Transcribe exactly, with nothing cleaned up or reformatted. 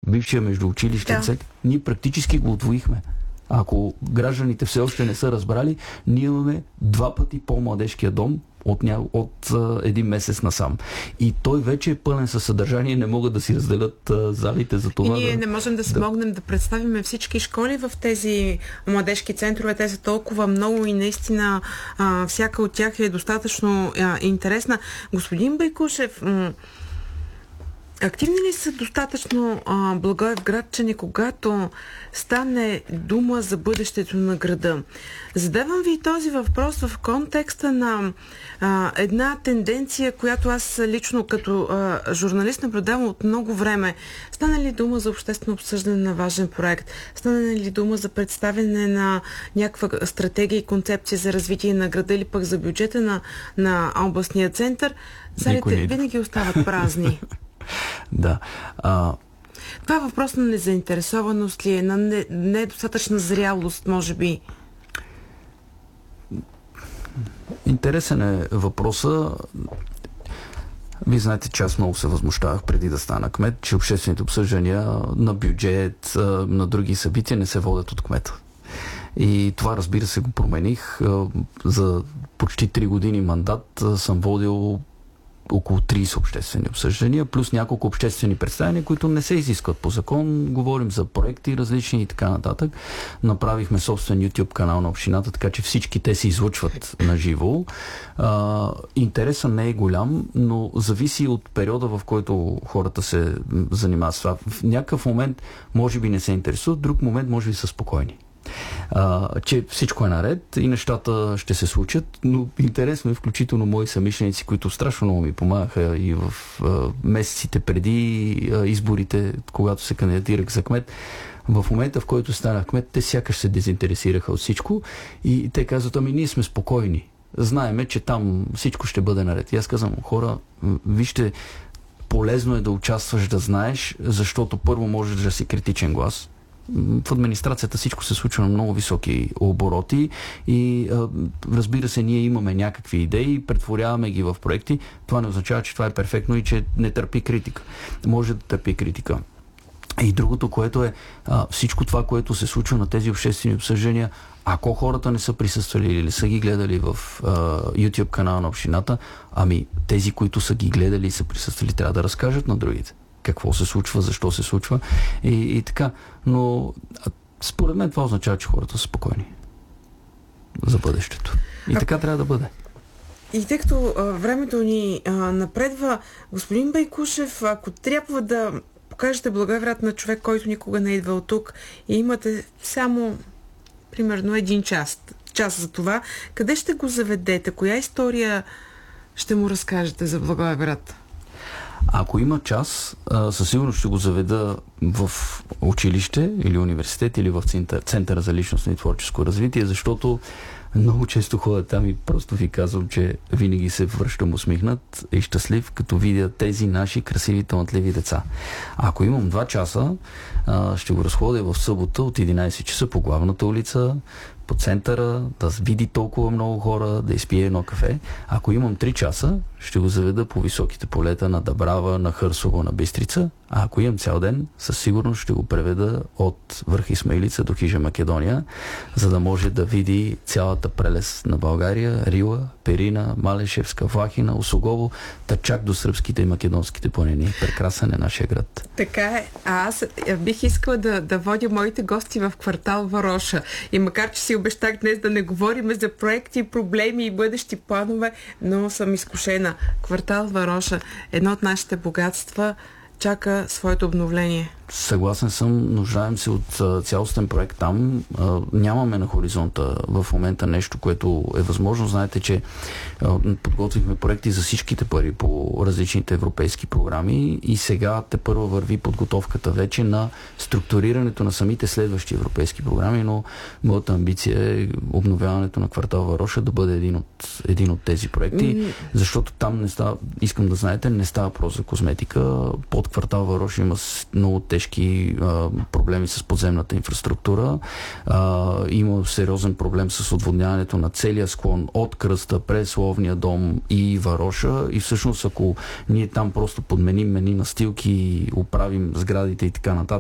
бившия междуучилищен да. цех, ние практически го удвоихме. Ако гражданите все още не са разбрали, ние имаме два пъти по-младежкия дом от, ня... от а, един месец насам. И той вече е пълен със съдържание, не могат да си разделят а, залите за това. И ние да, не можем да смогнем да... да представим всички школи в тези младежки центрове. Те са толкова много и наистина а, всяка от тях е достатъчно а, интересна. Господин Байкушев, м- активни ли са достатъчно а, благоевградчани, когато стане дума за бъдещето на града? Задавам ви този въпрос в контекста на а, една тенденция, която аз лично като а, журналист наблюдавам от много време. Стане ли дума за обществено обсъждане на важен проект? Стане ли дума за представяне на някаква стратегия и концепция за развитие на града или пък за бюджета на, на областния център? Залите винаги остават празни. Да. А... Това е въпрос на незаинтересованост ли е, на не, недостатъчна зрялост, може би? Интересен е въпроса. Вие знаете, че аз много се възмущавах преди да стана кмет, че обществените обсъждания на бюджет, на други събития не се водят от кмета. И това, разбира се, го промених. За почти три години мандат съм водил около трийсет обществени обсъждания, плюс няколко обществени представяния, които не се изискват по закон. Говорим за проекти различни и така нататък. Направихме собствен YouTube канал на общината, така че всички те се излъчват на живо. Интересът не е голям, но зависи от периода, в който хората се занимават с това. В някакъв момент може би не се интересуват, в друг момент може би са спокойни. Uh, че всичко е наред и нещата ще се случат, но интересно е, включително мои съмишленици, които страшно много ми помагаха и в uh, месеците преди uh, изборите, когато се кандидатирах за кмет. В момента, в който станах кмет, те сякаш се дезинтересираха от всичко и те казват: ами ние сме спокойни. Знаеме, че там всичко ще бъде наред. И аз казвам: хора, вижте, полезно е да участваш, да знаеш, защото първо можеш да си критичен глас. В администрацията всичко се случва на много високи обороти и а, разбира се, ние имаме някакви идеи, претворяваме ги в проекти. Това не означава, че това е перфектно и че не търпи критика. Може да търпи критика. И другото, което е а, всичко това, което се случва на тези обществени обсъждания, ако хората не са присъствали или са ги гледали в а, YouTube канала на общината, ами тези, които са ги гледали и са присъствали, трябва да разкажат на другите какво се случва, защо се случва и, и така. Но според мен това означава, че хората са спокойни за бъдещето. И така трябва да бъде. И тъй като а, времето ни а, напредва, господин Байкушев, ако трябва да покажете Благоевград на човек, който никога не е идвал тук и имате само примерно един час, час за това, къде ще го заведете? Коя история ще му разкажете за Благоевград? Ако има час, със сигурност ще го заведа в училище или университет или в център, центъра за личностно и творческо развитие, защото много често ходя там и просто ви казвам, че винаги се връщам усмихнат и щастлив, като видя тези наши красиви талантливи деца. Ако имам два часа, ще го разходя в събота от единайсет часа по главната улица, по центъра, да види толкова много хора, да изпие едно кафе. Ако имам три часа, ще го заведа по високите полета на Дъбрава, на Хърсово, на Бистрица. А ако имам цял ден, със сигурност ще го преведа от връх Исмаилица до хижа Македония, за да може да види цялата прелест на България, Рила, Перина, Малешевска, Влахина, Осогово, та чак до сръбските и македонските планини. Прекрасен е нашия град. Така е. А аз бих искала да, да водя моите гости в квартал Вароша. И макар, че си обещах днес да не говорим за проекти, проблеми и бъдещи планове, но съм изкушена. Квартал Вароша, едно от нашите богатства, чака своето обновление. Съгласен съм, нуждаем се от а, цялостен проект там. А, нямаме на хоризонта в момента нещо, което е възможно. Знаете, че а, подготвихме проекти за всичките пари по различните европейски програми и сега тепърва върви подготовката вече на структурирането на самите следващи европейски програми, но моята амбиция е обновяването на квартал Вароша да бъде един от, един от тези проекти, mm. защото там не става, искам да знаете, не става просто за козметика. Под квартал Вароша има много тежки а, проблеми с подземната инфраструктура. А, има сериозен проблем с отводняването на целия склон от Кръста през Ловния дом и Вароша. И всъщност, ако ние там просто подменим мени настилки, оправим сградите и така нататък,